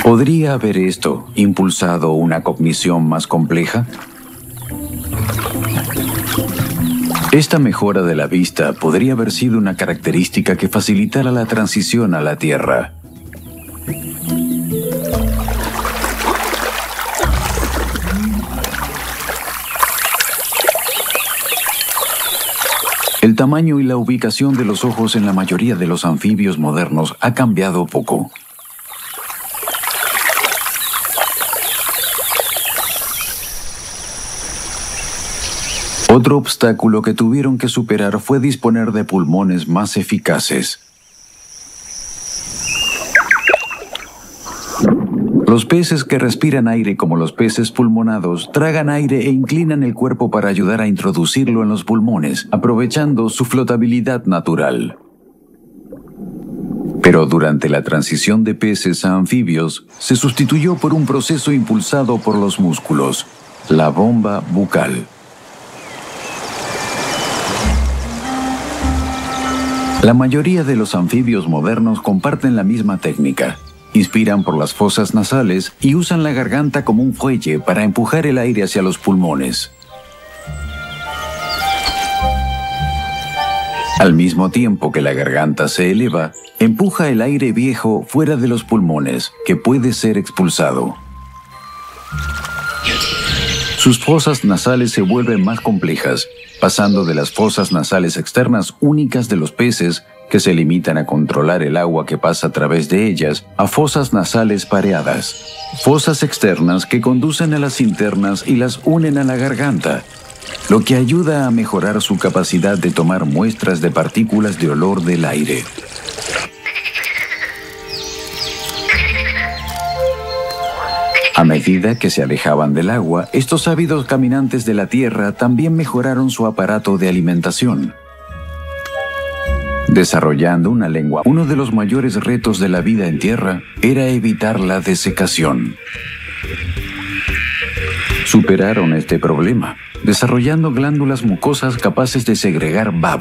¿Podría haber esto impulsado una cognición más compleja? Esta mejora de la vista podría haber sido una característica que facilitara la transición a la Tierra. El tamaño y la ubicación de los ojos en la mayoría de los anfibios modernos ha cambiado poco. Otro obstáculo que tuvieron que superar fue disponer de pulmones más eficaces. Los peces que respiran aire como los peces pulmonados tragan aire e inclinan el cuerpo para ayudar a introducirlo en los pulmones, aprovechando su flotabilidad natural. Pero durante la transición de peces a anfibios, se sustituyó por un proceso impulsado por los músculos, la bomba bucal. La mayoría de los anfibios modernos comparten la misma técnica. Inspiran por las fosas nasales y usan la garganta como un fuelle para empujar el aire hacia los pulmones. Al mismo tiempo que la garganta se eleva, empuja el aire viejo fuera de los pulmones, que puede ser expulsado. Sus fosas nasales se vuelven más complejas, pasando de las fosas nasales externas únicas de los peces, que se limitan a controlar el agua que pasa a través de ellas, a fosas nasales pareadas, fosas externas que conducen a las internas y las unen a la garganta, lo que ayuda a mejorar su capacidad de tomar muestras de partículas de olor del aire. A medida que se alejaban del agua, estos ávidos caminantes de la tierra también mejoraron su aparato de alimentación, desarrollando una lengua. Uno de los mayores retos de la vida en tierra era evitar la desecación. Superaron este problema, desarrollando glándulas mucosas capaces de segregar baba.